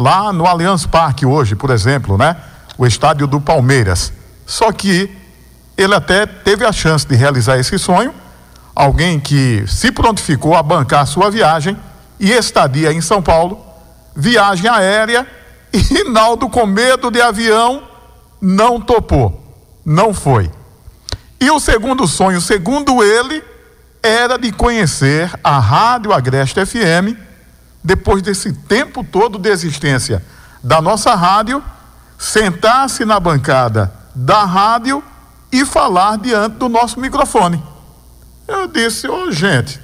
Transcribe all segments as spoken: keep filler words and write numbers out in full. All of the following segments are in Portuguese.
lá no Allianz Parque hoje, por exemplo, né? O estádio do Palmeiras. Só que ele até teve a chance de realizar esse sonho. Alguém que se prontificou a bancar sua viagem e estadia em São Paulo, viagem aérea, e Naldo, com medo de avião, não topou, não foi. E o segundo sonho, segundo ele, era de conhecer a Rádio Agreste F M, depois desse tempo todo de existência da nossa rádio, sentar-se na bancada da rádio e falar diante do nosso microfone. Eu disse, ô oh, gente,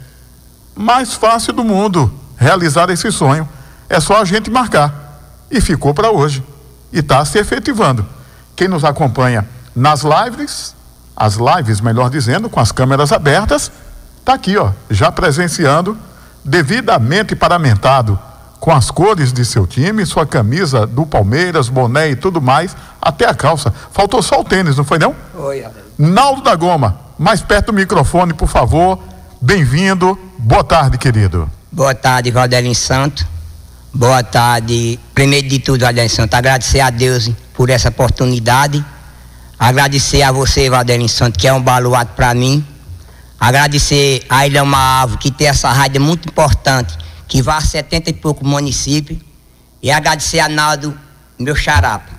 mais fácil do mundo realizar esse sonho, é só a gente marcar. E ficou para hoje, e está se efetivando. Quem nos acompanha nas lives, as lives, melhor dizendo, com as câmeras abertas, está aqui, ó, já presenciando, devidamente paramentado com as cores de seu time, sua camisa do Palmeiras, boné e tudo mais, até a calça. Faltou só o tênis, não foi não? Oi, Naldo da Goma, mais perto do microfone, por favor. Bem-vindo. Boa tarde, querido. Boa tarde, Valdelinho Santo. Boa tarde. Primeiro de tudo, Valdelinho Santo, agradecer a Deus por essa oportunidade. Agradecer a você, Valdelinho Santo, que é um baluarte para mim. Agradecer a Ilha Árvore, que tem essa rádio muito importante, que vai a setenta e pouco municípios. E agradecer a Naldo, meu xarapa.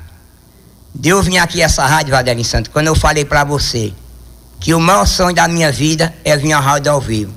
Deus vinha aqui essa rádio, Valdelinho Santo, quando eu falei para você que o maior sonho da minha vida é vir à rádio ao vivo.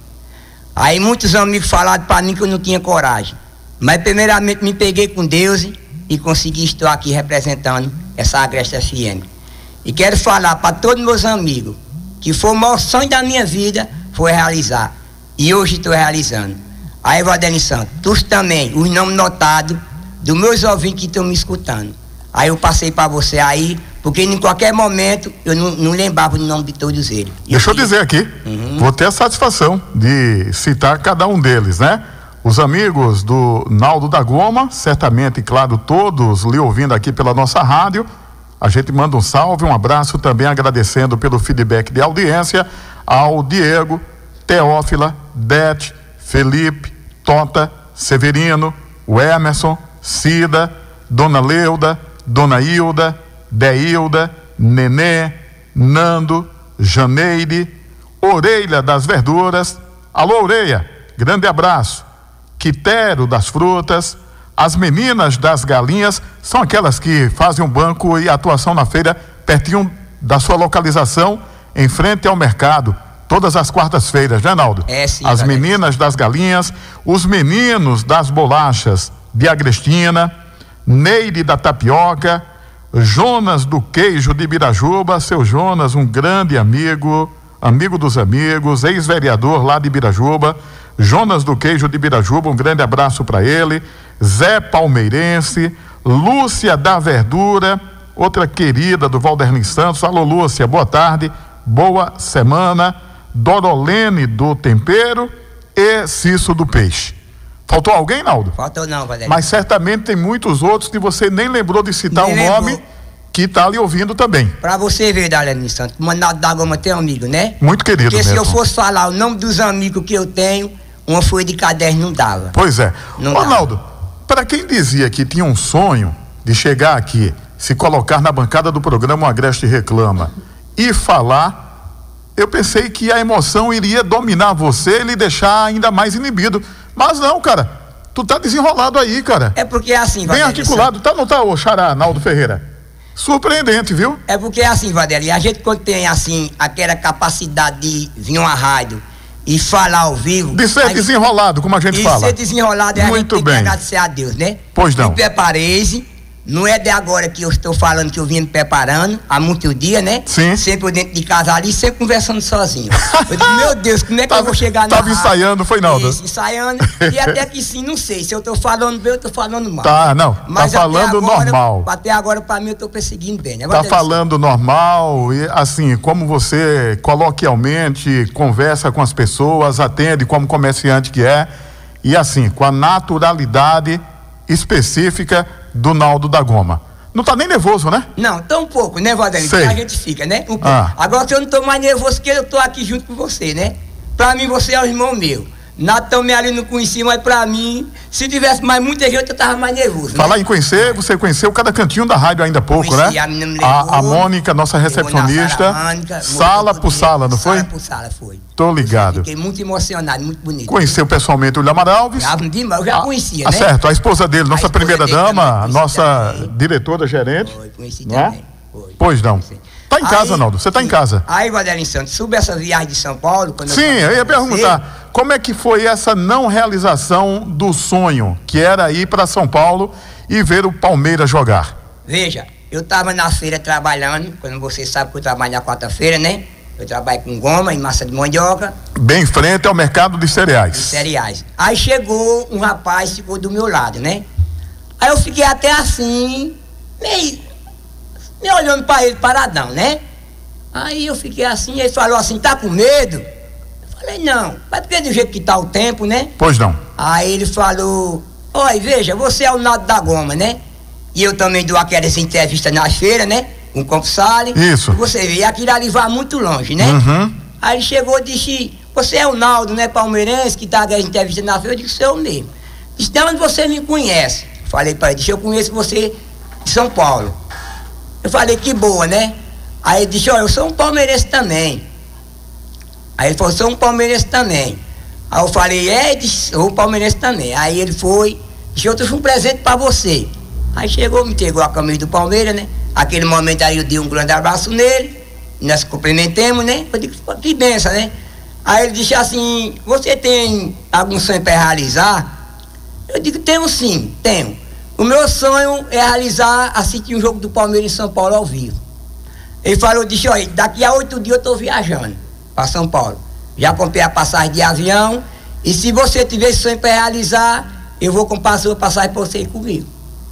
Aí muitos amigos falaram para mim que eu não tinha coragem. Mas primeiramente me peguei com Deus e consegui estar aqui representando essa Agreste F M. E quero falar para todos meus amigos que foi o maior sonho da minha vida, foi realizar. E hoje estou realizando. Aí, Valdelinho Santo, tu também, os nomes notados dos meus ouvintes que estão me escutando. Aí eu passei para você aí, porque em qualquer momento eu não, não lembrava o nome de todos eles. Deixa eu dizer aqui, uhum. Vou ter a satisfação de citar cada um deles, né? Os amigos do Naldo da Goma, certamente, claro, todos lhe ouvindo aqui pela nossa rádio. A gente manda um salve, um abraço também, agradecendo pelo feedback de audiência ao Diego, Teófila, Dete, Felipe, Tota, Severino, o Emerson, Cida, Dona Leuda, Dona Hilda, Deilda, Nenê, Nando, Janeide, Orelha das Verduras. Alô, Orelha, grande abraço. Quitero das Frutas, as Meninas das Galinhas, são aquelas que fazem um banco e atuação na feira pertinho da sua localização, em frente ao mercado, todas as quartas-feiras, né, Naldo? É, sim. As Meninas das Galinhas, os Meninos das Bolachas de Agrestina, Neide da Tapioca, Jonas do Queijo de Birajuba, seu Jonas, um grande amigo, amigo dos amigos, ex-vereador lá de Birajuba, Jonas do Queijo de Birajuba, um grande abraço para ele, Zé Palmeirense, Lúcia da Verdura, outra querida do Valderlin Santos. Alô, Lúcia, boa tarde, boa semana. Dorolene do Tempero e Cício do Peixe. Faltou alguém, Naldo? Faltou não, Valdelinho. Mas certamente tem muitos outros que você nem lembrou de citar o nome, que está ali ouvindo também. Para você ver, Valdelinho Santos, o Naldo da Goma tem um amigo, né? Muito querido. Porque mesmo. Se eu fosse falar o nome dos amigos que eu tenho, uma folha de caderno não dava. Pois é. Não Ô, Naldo, para quem dizia que tinha um sonho de chegar aqui, se colocar na bancada do programa O Agreste Reclama e falar, eu pensei que a emoção iria dominar você e lhe deixar ainda mais inibido. Mas não, cara. Tu tá desenrolado aí, cara. É porque é assim, Bem articulado. Tá, não tá, ô xará, Naldo Ferreira? Surpreendente, viu? É porque é assim, Valdelinho, a gente quando tem assim, aquela capacidade de vir uma rádio e falar ao vivo. De ser aí, desenrolado, como a gente de fala. De ser desenrolado, é a gente tem bem. que agradecer a Deus, né? Pois não. Me preparei, não é de agora que eu estou falando que eu vim me preparando, há muitos dias, né? Sim. Sempre dentro de casa ali, sempre conversando sozinho. Eu digo, meu Deus, como é que tava, eu vou chegar na Tava ensaiando, foi Naldo? Isso, ensaiando, e até que sim, não sei, se eu estou falando bem, eu estou falando mal. Tá, não, Mas tá falando agora, normal. Até agora, para mim, eu estou perseguindo bem, né? Tá falando normal e assim, como você coloquialmente conversa com as pessoas, atende como comerciante que é, e assim, com a naturalidade específica do Naldo da Goma. Não tá nem nervoso, né? Não, tão pouco, né, Valdelinho? Que a gente fica, né? Um ah. Agora que eu não tô mais nervoso, que eu tô aqui junto com você, né? Pra mim, você é o irmão meu. Nada também ali não conhecia, mas pra mim, se tivesse mais muita gente, eu tava mais nervoso. Falar né? em conhecer, você conheceu cada cantinho da rádio ainda há pouco, Conheci, né? A, levou, a, a Mônica, nossa recepcionista, Mônica, sala por sala, não foi? Sala por sala, foi. Tô ligado. Fiquei muito emocionado, muito bonito. Conheceu pessoalmente o William Alves? Já, eu já conhecia, ah, né? Certo, a esposa dele, nossa primeira dama, nossa também. diretora gerente. Foi, conheci não também. É? Foi, pois não. conheci. Tá em casa, aí, Naldo, você tá sim. em casa. Aí, Vadelin Santos, sobre essa viagem de São Paulo... Quando sim, eu, eu ia você, perguntar, como é que foi essa não realização do sonho, que era ir para São Paulo e ver o Palmeiras jogar? Veja, eu estava na feira trabalhando, quando você sabe que eu trabalho na quarta-feira, né? Eu trabalho com goma e massa de mandioca. Bem em frente ao mercado de cereais. De cereais. Aí chegou um rapaz, ficou do meu lado, né? Aí eu fiquei até assim, meio... me olhando para ele paradão, né? Aí eu fiquei assim, ele falou assim, tá com medo? Eu falei, não, mas porque do jeito que tá o tempo, né? Pois não. Aí ele falou, olha, veja, você é o Naldo da Goma, né? E eu também dou aquelas entrevistas nas feiras, né? Com o Compsale. Isso. Você vê, aquilo ali vai muito longe, né? Uhum. Aí ele chegou e disse, você é o Naldo, né, palmeirense, que tá dando entrevista na feira? Eu disse, sou eu mesmo. Disse, de onde você me conhece? Falei para ele, disse, eu conheço você de São Paulo. Eu falei, que boa, né? Aí ele disse, olha, eu sou um palmeirense também. Aí ele falou, sou um palmeirense também. Aí eu falei, é, ele disse, sou um palmeirense também. Aí ele foi, disse, eu trouxe um presente pra você. Aí chegou, me entregou a camisa do Palmeiras, né? Aquele momento aí eu dei um grande abraço nele, nós cumprimentemos, né? Eu digo, que benção, né? Aí ele disse assim, você tem algum sonho para realizar? Eu digo, tenho sim, tenho. O meu sonho é realizar, assistir um jogo do Palmeiras em São Paulo ao vivo. Ele falou, disse, olha, daqui a oito dias eu estou viajando para São Paulo. Já comprei a passagem de avião, e se você tiver esse sonho para realizar, eu vou comprar a sua passagem para você ir comigo.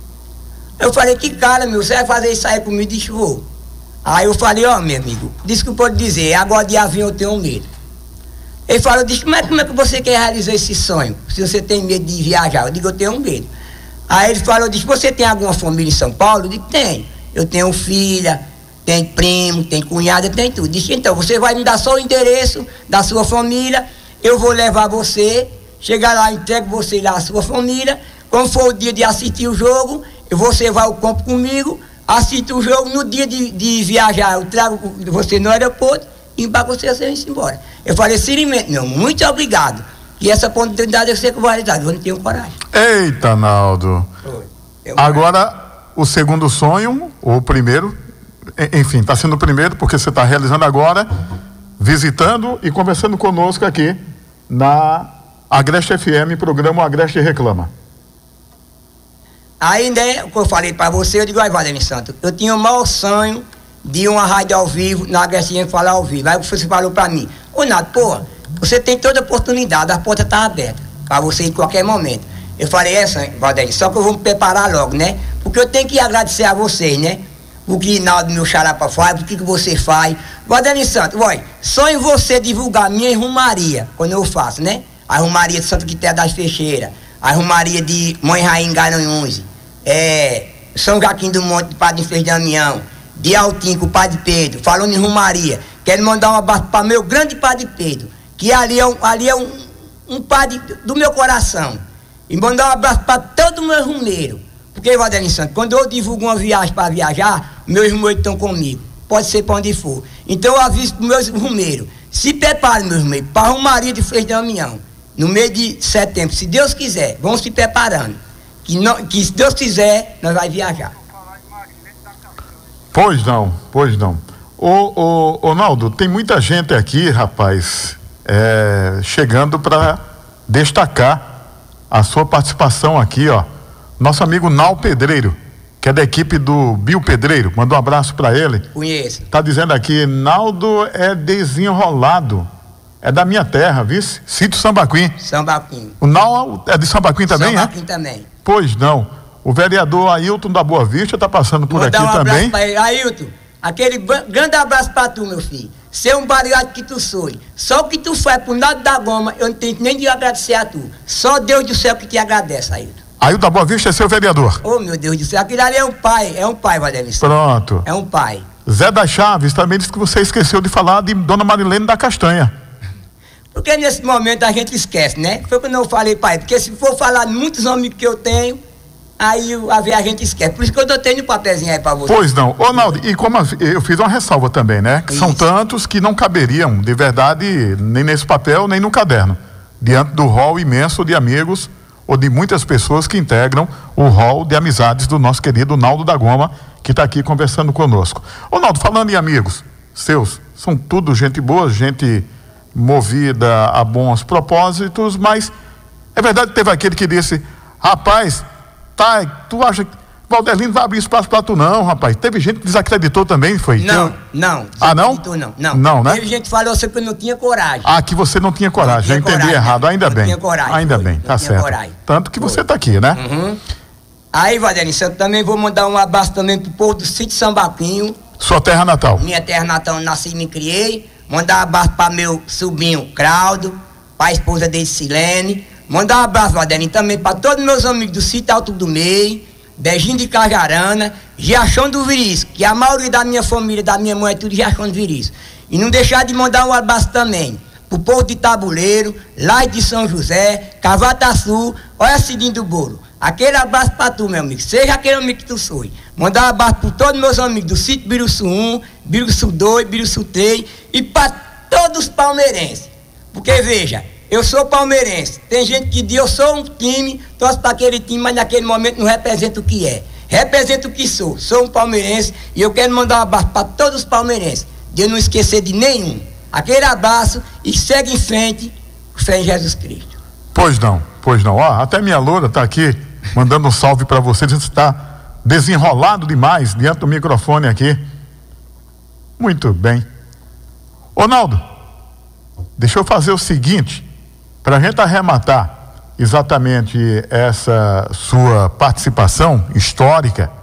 Eu falei, que cara, meu, você vai fazer isso aí comigo? Disse, vou. Aí eu falei, ó, oh, meu amigo, desculpa eu dizer, agora de avião eu tenho medo. Ele falou, disse, mas como é que você quer realizar esse sonho, se você tem medo de viajar? Eu digo, eu tenho medo. Aí ele falou, disse, você tem alguma família em São Paulo? Eu disse, tem. Eu tenho filha, tenho primo, tenho cunhada, tenho tudo. Disse, então, você vai me dar só o endereço da sua família, eu vou levar você, chegar lá, entrego você lá a sua família, quando for o dia de assistir o jogo, você vai ao campo comigo, assiste o jogo, no dia de, de viajar, eu trago você no aeroporto, e para você, você vai embora. Eu falei, Cirimento, meu, muito obrigado. E essa oportunidade eu sei que eu vou realizar, eu não tenho coragem. Eita, Naldo. Agora, o segundo sonho, ou o primeiro, enfim, está sendo o primeiro, porque você está realizando agora, visitando e conversando conosco aqui na Agreste F M, programa Agreste Reclama. Aí, né, o que eu falei para você, eu digo, ai, Vadelin Santos, eu tinha o maior sonho de uma rádio ao vivo, na Agreste F M falar ao vivo. Aí você falou para mim, ô Nato, pô, você tem toda oportunidade, a porta está aberta para você em qualquer momento. Eu falei, essa, Vadelin, só que eu vou me preparar logo, né? Porque eu tenho que agradecer a vocês, né? O que Naldo, meu xarapa, faz, o que, que você faz. Vadelin Santos, olha, só em você divulgar minha Romaria, quando eu faço, né? A Romaria de Santa Quitéria das Feixeiras, a Romaria de Mãe Rainha em Garanhuns, é, São Joaquim do Monte, de Padre Infeliz Damião, de Altim, com o Padre Pedro, falando em Romaria. Quero mandar um abraço para meu grande Padre Pedro, que ali é um, ali é um, um padre do meu coração. E mandar um abraço para todo o meu rumeiro. Porque, Vadelin Santos, quando eu divulgo uma viagem para viajar, meus rumeiros estão comigo. Pode ser para onde for. Então eu aviso para meus rumeiros, se preparem, meus rumeiros, para a Romaria de Frei Damião, no mês de setembro, se Deus quiser, vão se preparando. Que, não, que se Deus quiser, nós vamos viajar. Pois não, pois não. Ô, ô, ô Naldo, tem muita gente aqui, rapaz, é, chegando para destacar a sua participação aqui, ó. Nosso amigo Nau Pedreiro, que é da equipe do Bio Pedreiro, mandou um abraço para ele. Conheço. Tá dizendo aqui, Naldo é desenrolado, é da minha terra, viu? Sítio Sambaquim. Sambaquim. O Nau é de Sambaquim também, Sambaquim é? também. Pois não. O vereador Ailton da Boa Vista tá passando por aqui um também. Pra ele. Ailton, aquele grande abraço para tu, meu filho. Ser um bariátrico que tu sois. Só o que tu faz pro Naldo da Goma, eu não tenho nem de agradecer a tu. Só Deus do céu que te agradece, Ailton. Ailton da Boa Vista é seu vereador. Oh, meu Deus do céu, aquele ali é um pai, é um pai, Vadelin. Pronto. É um pai. Zé das Chaves também disse que você esqueceu de falar de Dona Marilene da Castanha. Porque nesse momento a gente esquece, né? Foi quando eu falei para ele, porque se for falar de muitos amigos que eu tenho, aí a gente esquece. Por isso que eu tenho um papelzinho aí para você. Pois não. Ô, Naldo, e como eu fiz uma ressalva também, né? Que são tantos que não caberiam, de verdade, nem nesse papel, nem no caderno. Diante do rol imenso de amigos ou de muitas pessoas que integram o rol de amizades do nosso querido Naldo da Goma, que está aqui conversando conosco. Ô, Naldo, falando em amigos seus, são tudo gente boa, gente movida a bons propósitos, mas é verdade que teve aquele que disse, rapaz, tá, tu acha que Valdelino vai abrir espaço para tu? Não, rapaz. Teve gente que desacreditou também, foi? Não, Tem... não. Ah, não? não? Não, não, né? Teve gente que falou assim que eu não tinha coragem. Ah, que você não tinha coragem. Não tinha eu entendi coragem, errado, ainda não bem. Tinha coragem, ainda foi. bem, tá certo. Coragem. Tanto que foi. Você tá aqui, né? Uhum. Aí, Valdelino, eu também vou mandar um abraço também pro povo do sítio Sambaquinho. Sua terra natal? Minha terra natal, nasci e me criei. Mandar um abraço para meu sobrinho Claudio, para a esposa dele, Silene. Mandar um abraço, Valdelino, também para todos meus amigos do sítio Alto do Meio, Beijinho de Cajarana, Riachão do Virisco, que a maioria da minha família, da minha mãe, é tudo Riachão do Virisco. E não deixar de mandar um abraço também pro povo de Tabuleiro, Laje de São José, Cavataçu, olha Cidinho do Bolo. Aquele abraço para tu, meu amigo, seja aquele amigo que tu foi. Mandar um abraço para todos meus amigos do sítio Biruçu um, Biruçu dois, Biruçu três e para todos os palmeirenses. Porque veja, eu sou palmeirense. Tem gente que diz eu sou um time, torço para aquele time, mas naquele momento não representa o que é. Representa o que sou. Sou um palmeirense e eu quero mandar um abraço para todos os palmeirenses. De eu não esquecer de nenhum. Aquele abraço e segue em frente, fé em Jesus Cristo. Pois não, pois não. Ó, até minha loura está aqui mandando um salve para você. Você está desenrolado demais diante do microfone aqui. Muito bem. Ô, Naldo, deixa eu fazer o seguinte, para a gente arrematar exatamente essa sua participação histórica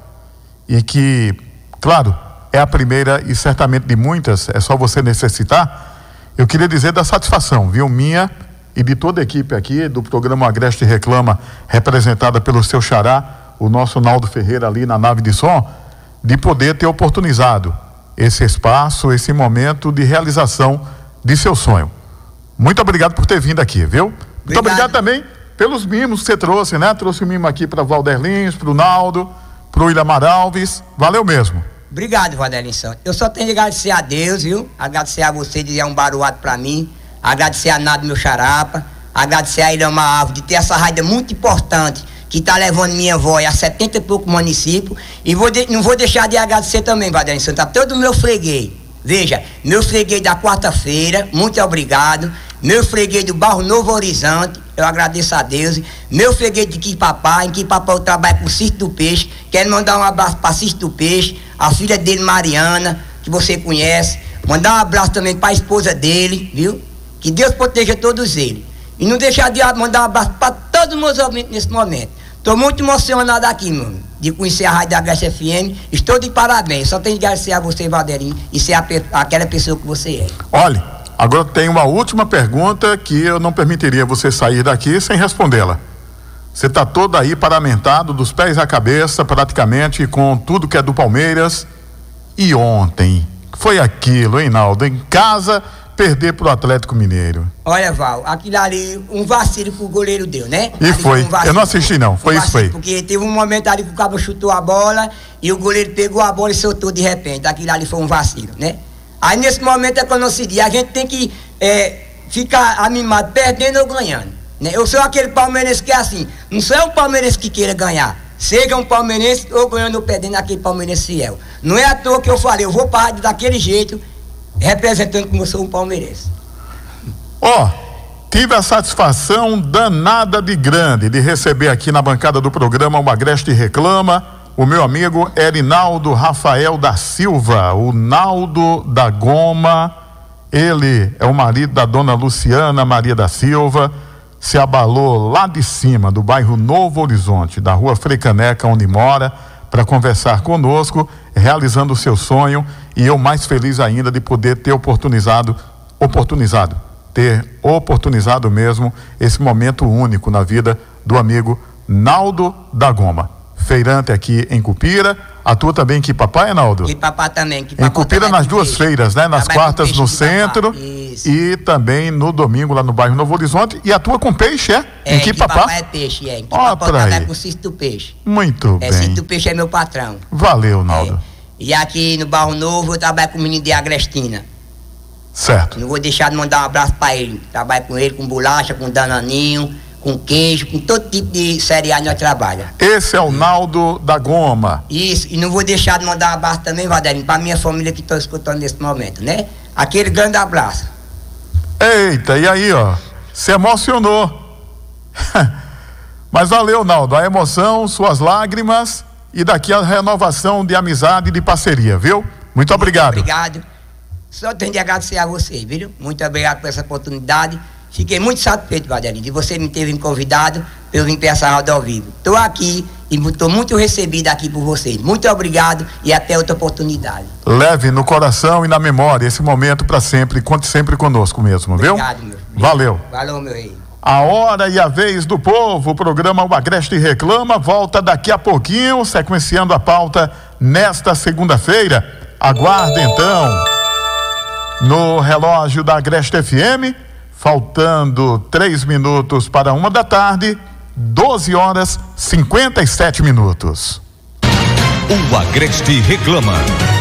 e que, claro, é a primeira e certamente de muitas, é só você necessitar. Eu queria dizer da satisfação, viu, minha e de toda a equipe aqui do programa Agreste Reclama, representada pelo seu xará, o nosso Naldo Ferreira ali na nave de som, de poder ter oportunizado esse espaço, esse momento de realização de seu sonho. Muito obrigado por ter vindo aqui, viu? Obrigado. Muito obrigado também pelos mimos que você trouxe, né? Trouxe o mimo aqui para Valderlins, para o Naldo, para o Ilamar Alves. Valeu mesmo. Obrigado, Valdelino Santos. Eu só tenho de agradecer a Deus, viu? Agradecer a você de dizer um baruado para mim. Agradecer a Nado, meu xarapa. Agradecer a Ilamar Alves de ter essa raida muito importante que está levando minha voz a setenta e poucos municípios. E vou de, não vou deixar de agradecer também, Valdelino Santos, a todo o meu freguês. Veja, meu freguês da quarta-feira, muito obrigado. Meu freguês do Barro Novo Horizonte, eu agradeço a Deus. Meu freguês de Quipapá, em Quipapá eu trabalho com o Cício do Peixe. Quero mandar um abraço para Cício do Peixe, a filha dele, Mariana, que você conhece. Mandar um abraço também para a esposa dele, viu? Que Deus proteja todos eles. E não deixar de mandar um abraço para todos os meus ouvintes nesse momento. Estou muito emocionado aqui, meu, de conhecer a Rádio da Agreste F M. Estou de parabéns. Só tenho de agradecer a você, Valdelino, e ser a, aquela pessoa que você é. Olha, agora tem uma última pergunta que eu não permitiria você sair daqui sem respondê-la. Você está todo aí paramentado, dos pés à cabeça, praticamente, com tudo que é do Palmeiras. E ontem, foi aquilo, hein, Naldo? Em casa, perder pro Atlético Mineiro. Olha, Val, aquilo ali, um vacilo que o goleiro deu, né? E ali foi, um eu não assisti não, foi um isso foi. Porque teve um momento ali que o cabo chutou a bola e o goleiro pegou a bola e soltou de repente. Aquilo ali foi um vacilo, né? Aí nesse momento é quando eu decidi, a gente tem que é, ficar animado, perdendo ou ganhando, né? Eu sou aquele palmeirense que é assim, não sou um palmeirense que queira ganhar, seja um palmeirense ou ganhando ou perdendo, aquele palmeirense fiel. Não é à toa que eu falei, eu vou parar daquele jeito, representando como eu sou um palmeirense. Ó, oh, tive a satisfação danada de grande de receber aqui na bancada do programa o Agreste Reclama o meu amigo Erinaldo Rafael da Silva, o Naldo da Goma. Ele é o marido da dona Luciana Maria da Silva. Se abalou lá de cima do bairro Novo Horizonte, da rua Frecaneca, onde mora, para conversar conosco, realizando o seu sonho, e eu mais feliz ainda de poder ter oportunizado, oportunizado, ter oportunizado mesmo esse momento único na vida do amigo Naldo da Goma. Feirante aqui em Cupira, atua também em Quipapá, Naldo? Quipapá também. Quipapá em Cupira nas duas feiras, né? Nas quartas no centro Isso. E também no domingo lá no bairro Novo Horizonte. E atua com peixe, é? É, em Quipapá? é peixe, é. Em Ó, Quipapá pra trabalha aí. com Cisto do Peixe. Muito É, bem. Cisto do Peixe é meu patrão. Valeu, Naldo. É. E aqui no Barro Novo eu trabalho com o menino de Agrestina. Certo. Não vou deixar de mandar um abraço pra ele. Trabalho com ele, com bolacha, com dananinho, com queijo, com todo tipo de cereal nós trabalhamos. Esse é o Naldo da Goma. Isso, e não vou deixar de mandar um abraço também, Vaderinho, pra minha família que estou escutando nesse momento, né? Aquele grande abraço. Eita, e aí, ó, se emocionou. Mas valeu, Naldo, a emoção, suas lágrimas e daqui a renovação de amizade e de parceria, viu? Muito obrigado. Muito obrigado. Só tenho de agradecer a você, viu? Muito obrigado por essa oportunidade. Fiquei muito satisfeito, Vaderinho, de você me ter me convidado para eu vir para essa roda ao vivo. Estou aqui e estou muito recebido aqui por vocês. Muito obrigado e até outra oportunidade. Leve no coração e na memória esse momento para sempre. Conte sempre conosco mesmo, viu? Obrigado, meu filho. Valeu. Valeu, meu rei. A hora e a vez do povo, o programa O Agreste Reclama, volta daqui a pouquinho, sequenciando a pauta nesta segunda-feira. Aguarde então. No relógio da Agreste F M, faltando três minutos para uma da tarde, doze horas cinquenta e sete minutos. O Agreste Reclama.